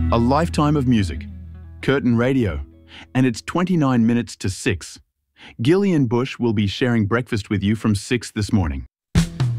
A lifetime of music. Curtin Radio. And it's 29 minutes to 6. Gillian Bush will be sharing breakfast with you from 6 this morning.